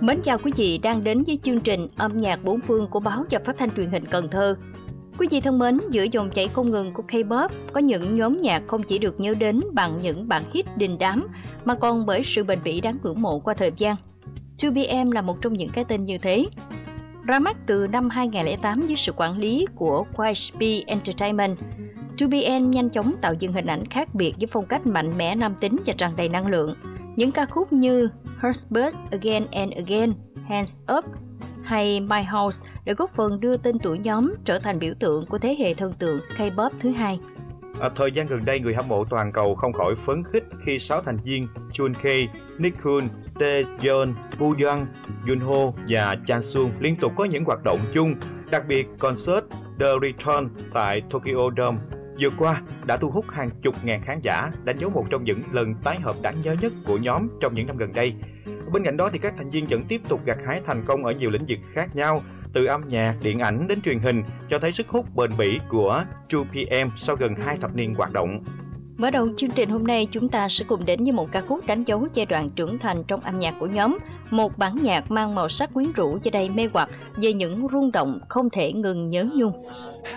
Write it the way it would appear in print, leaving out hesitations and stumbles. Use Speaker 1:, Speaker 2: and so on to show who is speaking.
Speaker 1: Mến chào quý vị đang đến với chương trình Âm nhạc bốn phương của Báo và Phát thanh Truyền hình Cần Thơ. Quý vị thân mến, giữa dòng chảy không ngừng của K-pop có những nhóm nhạc không chỉ được nhớ đến bằng những bản hit đình đám mà còn bởi sự bền bỉ đáng ngưỡng mộ qua thời gian. 2PM là một trong những cái tên như thế. Ra mắt từ năm 2008 dưới sự quản lý của YSP Entertainment, 2PM nhanh chóng tạo dựng hình ảnh khác biệt với phong cách mạnh mẽ nam tính và tràn đầy năng lượng. Những ca khúc như Heartbeat Again and Again, Hands Up hay My House đã góp phần đưa tên tuổi nhóm trở thành biểu tượng của thế hệ thần tượng K-pop thứ hai.
Speaker 2: Thời gian gần đây, người hâm mộ toàn cầu không khỏi phấn khích khi 6 thành viên Jungkook, Nichkhun, Taeyeon, Wooyoung, Junho và Jangsun liên tục có những hoạt động chung, đặc biệt concert The Return tại Tokyo Dome vừa qua đã thu hút hàng chục ngàn khán giả, đánh dấu một trong những lần tái hợp đáng nhớ nhất của nhóm trong những năm gần đây. Bên cạnh đó thì các thành viên vẫn tiếp tục gặt hái thành công ở nhiều lĩnh vực khác nhau, từ âm nhạc, điện ảnh đến truyền hình, cho thấy sức hút bền bỉ của 2PM sau gần 2 thập niên hoạt động.
Speaker 1: Mở đầu chương trình hôm nay, chúng ta sẽ cùng đến với một ca khúc đánh dấu giai đoạn trưởng thành trong âm nhạc của nhóm, một bản nhạc mang màu sắc quyến rũ và đầy mê hoặc về những rung động không thể ngừng nhớ nhung.